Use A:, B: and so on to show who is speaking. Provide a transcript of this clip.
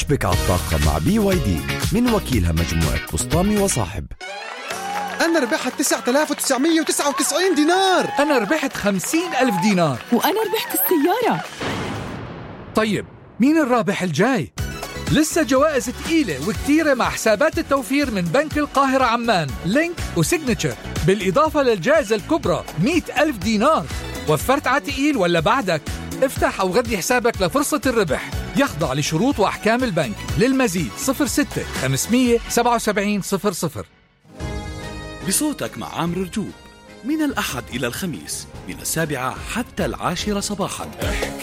A: كيفبك على الطاقة مع BYD من وكيلها مجموعة بسطامي وصاحب.
B: أنا ربحت 9999 دينار.
C: أنا ربحت 50,000 دينار.
D: وأنا ربحت السيارة.
C: طيب مين الرابح الجاي؟ لسه جوائز تقيلة وكتيرة مع حسابات التوفير من بنك القاهرة عمان، لينك وسيجنتشر، بالإضافة للجائزة الكبرى 100,000 دينار. وفرت عتقيل ولا بعدك؟ افتح أو غذي حسابك لفرصة الربح، يخضع لشروط وأحكام البنك. للمزيد 06 500 77 00.
E: بصوتك مع عامر رجوب من الأحد إلى الخميس من 7 حتى 10 صباحا.